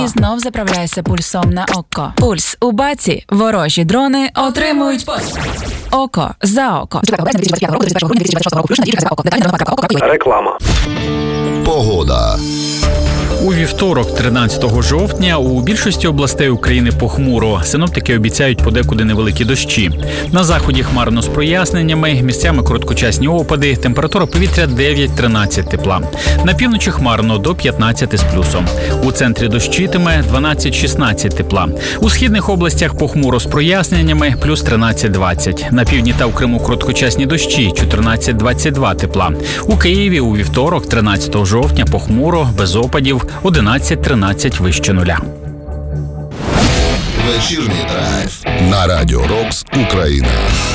І знов заправляйся пульсом на око. Пульс у баці. Ворожі дрони отримують око за око. Реклама. Погода. У вівторок, 13 жовтня, у більшості областей України похмуро. Синоптики обіцяють подекуди невеликі дощі. На заході хмарно з проясненнями, місцями короткочасні опади, температура повітря 9-13 тепла. На півночі хмарно до 15 з плюсом. У центрі дощитиме 12-16 тепла. У східних областях похмуро з проясненнями, плюс 13-20. На півдні та в Криму короткочасні дощі, 14-22 тепла. У Києві у вівторок, 13 жовтня, похмуро, без опадів, 11-13 вище нуля. Вечірній драйв на Радіо Рокс Україна.